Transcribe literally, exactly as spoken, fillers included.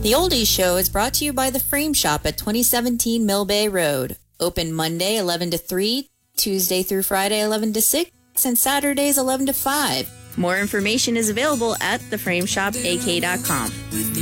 The Oldies Show is brought to you by The Frame Shop at twenty seventeen Mill Bay Road. Open Monday eleven to three, Tuesday through Friday eleven to six, and Saturdays eleven to five. More information is available at the frame shop a k dot com.